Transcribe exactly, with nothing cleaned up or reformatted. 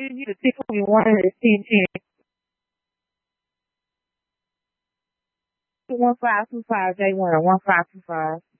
you need to pick me one hundred ten ten. One five two five J one one five two five.